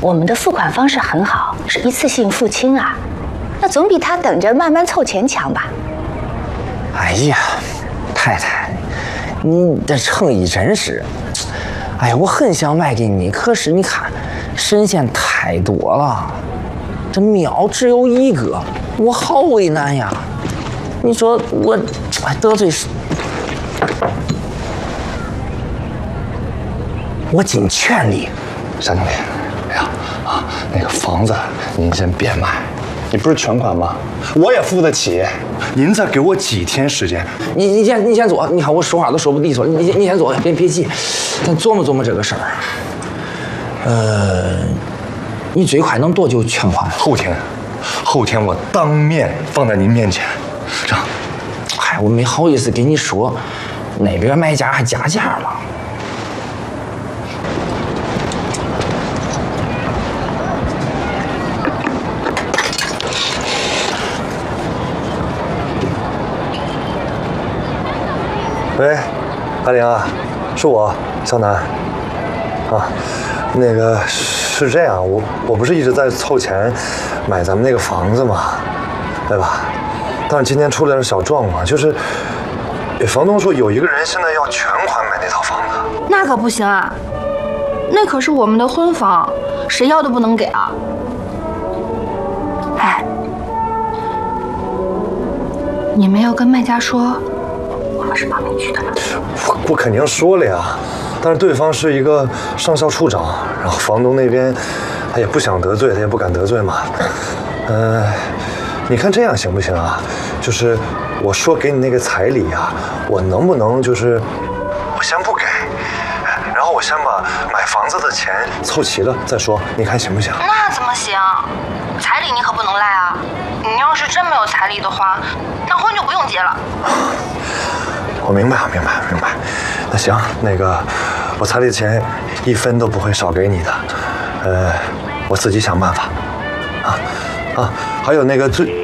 我们的付款方式很好，是一次性付清啊，那总比他等着慢慢凑钱强吧？ 哎呀，太太，你的诚意真是，哎呀，我很想卖给你，可是你看，神仙太多了，这庙只有一个，我好为难呀。你说我得罪我尽全力。 单经理，哎呀啊，那个房子您先别卖，你不是全款吗？我也付得起。您再给我几天时间。 你先坐，你看我说话都说不利索，你先坐，别急，咱琢磨琢磨这个事儿。你最快能多久全款？ 后天我当面放在您面前。这样， 嗨，我没好意思跟你说，那边卖家还加价了。 喂，阿玲啊，是我肖楠。啊，那个是这样，我不是一直在凑钱买咱们那个房子嘛，对吧？但是今天出了点小状况，就是房东说有一个人现在要全款买那套房子。 那可不行啊，那可是我们的婚房，谁要都不能给啊。哎，你没有跟卖家说我们是帮你去的吗？ 我肯定说了呀，但是对方是一个上校处长，然后房东那边他也不想得罪，他也不敢得罪嘛。你看这样行不行啊？就是我说给你那个彩礼啊，我能不能就是我先不给，然后我先把买房子的钱凑齐了再说，你看行不行？ 那怎么行？彩礼你可不能赖啊！你要是真没有彩礼的话，那婚就不用结了。 我明白。那行，那个我彩礼钱1分都不会少给你的，我自己想办法。还有那个